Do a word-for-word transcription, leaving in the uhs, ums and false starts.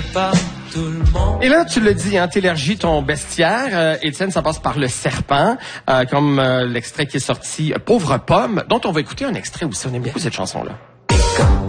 pas tout le monde. Et là, tu le dis, hein, t'élargis ton bestiaire. Euh, Étienne, ça passe par le serpent, euh, comme euh, l'extrait qui est sorti, euh, Pauvre pomme, dont on va écouter un extrait aussi. On aime beaucoup cette chanson-là.